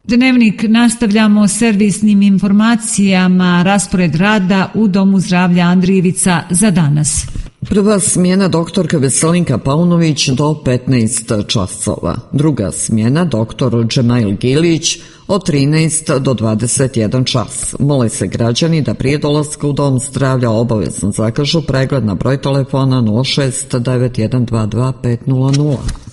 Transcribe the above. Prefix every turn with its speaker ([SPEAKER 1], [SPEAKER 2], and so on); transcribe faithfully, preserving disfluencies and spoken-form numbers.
[SPEAKER 1] Dnevnik nastavljamo servisnim informacijama. Raspored rada u Domu zdravlja Andrijevica za danas.
[SPEAKER 2] Prva smjena doktorka Veselinka Paunović do petnaest časova. Druga smjena doktor Džemail Gilić od trinaest do dvadeset jedan čas. Mole se građani da prije dolaska u Dom zdravlja obavezno zakažu pregled na broj telefona nula šest devet jedan dva dva pet nula nula.